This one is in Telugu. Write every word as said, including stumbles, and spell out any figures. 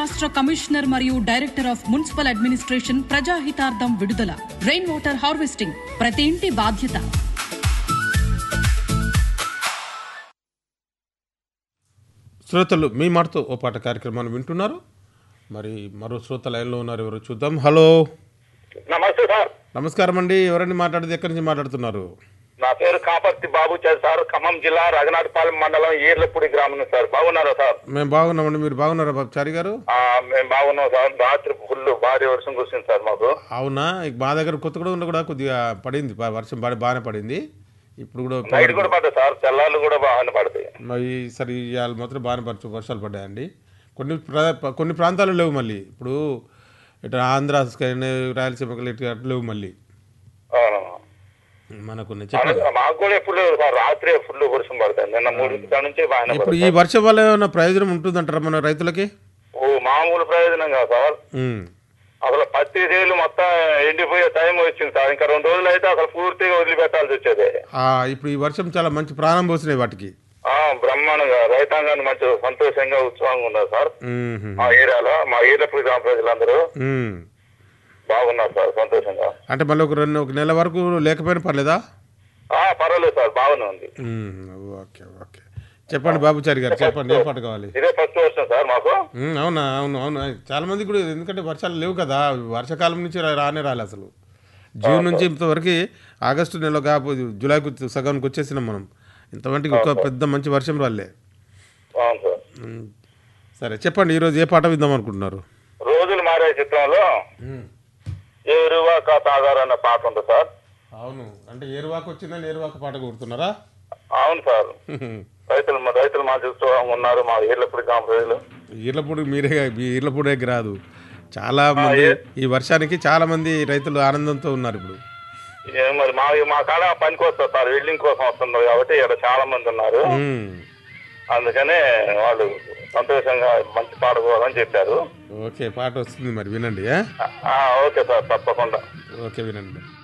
రాష్ట్ర కమిషనర్ మరియు డైరెక్టర్ ఆఫ్ మున్సిపల్ అడ్మినిస్ట్రేషన్ ప్రజాహితార్థం విడుదల. రెయిన్ వాటర్ హార్వెస్టింగ్ ప్రతి ఇంటి బాధ్యత. శ్రోతలు మీ మాటతో ఓ పాట కార్యక్రమాన్ని వింటున్నారు. మరి మరో శ్రోత లైన్లో ఉన్నారు, ఎవరు చూద్దాం. హలో, నమస్తే సార్. నమస్కారం అండి. ఎవరండి మాట్లాడేది, ఎక్కడి నుంచి మాట్లాడుతున్నారు? నా పేరు కాపర్తి బాబు సార్, ఖమ్మం జిల్లా రఘునాథపాలెం మండలం ఈర్లపూడి గ్రామం సార్. బాగున్నారా సార్? మేము బాగున్నామండి, మీరు బాగున్నారా బాబుచారి గారు? మేము బాగున్నాం సార్. రాత్రి ఫుల్ భారీ వర్షం కురిసింది సార్ మాకు. అవునా? మా దగ్గర కొత్తగూడెంలో కూడా కొద్దిగా పడింది, వర్షం బాగా బాగానే పడింది. ఇప్పుడు కూడా నైట్ కూడా పడ్డాయి సార్, తెల్లాళ్ళు కూడా బాగానే పడతాయి. మరి సరే ఇవాళ మాత్రం బాగానే పరచు వర్షాలు పడ్డాయండి. కొన్ని కొన్ని ప్రాంతాలు లేవు, మళ్ళీ ఇప్పుడు ఇటు ఆంధ్ర రాయలసీమ ఇటు లేవు మళ్ళీ మనకు. మాకు కూడా ఎప్పుడు లేవు సార్, రాత్రి ఫుల్ వర్షం పడతాయి. నిన్న మూడు నుంచి బాగానే. ఇప్పుడు ఈ వర్షం వల్ల ఏమైనా ప్రయోజనం ఉంటుందంటారా మన రైతులకి? ఓ మామూలు ప్రయోజనం కాదు సార్. అసలు పత్తి చేలు మొత్తం ఎండిపోయే టైం వచ్చింది సార్. ఇంకా రెండు రోజులు అయితే అసలు పూర్తిగా వదిలిపెట్టాల్సి వచ్చేది. ఇప్పుడు ఈ వర్షం చాలా మంచి ప్రాణం పోసినాయి వాటికి. బ్రహ్మాండంగా రైతాంగాన్ని మంచి సంతోషంగా ఉత్సాహంగా ఉన్నారు సార్. మా ఏరియాలో మా ఈర్లపూడి గ్రామ ప్రజలందరూ బాగున్నారు సార్, సంతోషంగా. అంటే మళ్ళీ ఒక రెండు ఒక నెల వరకు లేకపోయినా పర్లేదా? పర్వాలేదు సార్, బాగానే ఉంది. ఓకే ఓకే, చెప్పండి బాబుచారి గారు, చెప్పండి ఏ పాట కావాలి? ఇదే ఫస్ట్ వర్షం సార్ మాకు. అవునా? అవును అవును, చాలా మంది కూడా, ఎందుకంటే వర్షాలు లేవు కదా, వర్షాకాలం నుంచి రానే రాలే అసలు. జూన్ నుంచి ఇంతవరకు ఆగస్టు నెలలో కాకపోతే జూలైకి సగానికి వచ్చేసినాం మనం. ఇంతవంటికి ఒక పెద్ద మంచి వర్షం రాలే. సరే చెప్పండి, ఈరోజు ఏ పాట విద్దాం అనుకుంటున్నారు? రోజులు మారే చిత్రంలో ఏరువాక తాగారు అన్న పాట ఉంది సార్. అవును, అంటే ఏరువాక వచ్చిందని ఏరువాక పాట కొడుతున్నారా? అవును సార్. రైతులు రైతులు మా చూస్తూ ఉన్నారు, మా ఈర్లపూడి గ్రామ ప్రజలు. ఈర్లపూడి మీరే, మీ ఈర్లపూడే రాదు, చాలా మంది ఈ వర్షానికి చాలా మంది రైతులు ఆనందంతో ఉన్నారు ఇప్పుడు. మరి మా మా కాడ పనికి వస్తారు సార్, వెల్డింగ్ కోసం వస్తున్నారు కాబట్టి ఇక్కడ చాలా మంది ఉన్నారు. అందుకనే వాళ్ళు సంతోషంగా మంచి పాట పోవాలని చెప్పారు. ఓకే, పాట వస్తుంది మరి వినండి. ఓకే సార్, తప్పకుండా. ఓకే వినండి.